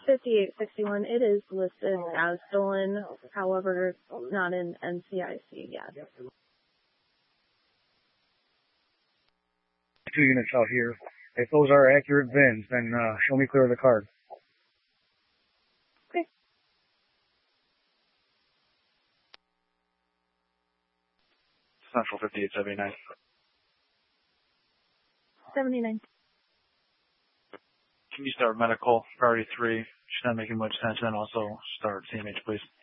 5861, it is listed as stolen, however, not in NCIC yet. 2 units out here. If those are accurate VINs, then show me clear of the card. Okay. Central 5879. 79. Can you start medical priority 3? She's not making much sense, and also start CMH, please.